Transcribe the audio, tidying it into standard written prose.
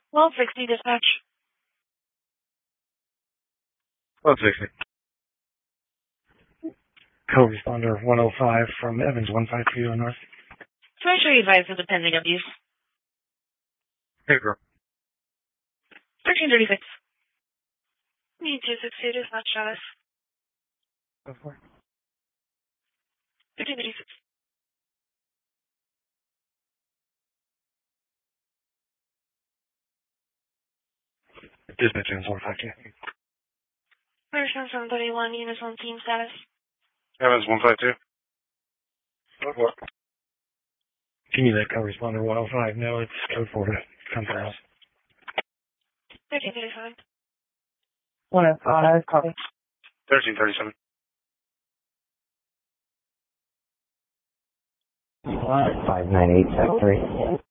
1260 dispatch. 1260. Co-responder 105 from Evans 152 North. So make sure you advise of the pending abuse. Hey, girl. 1336. Need 262 dispatch status. Go for it. 1336. Dispatch is 152. Person 731, units on team status. Evans 152. Go for it. Can you let co-responder 105 know it's code 4 to come to us? 1337. 105, copy. 1337. 59873.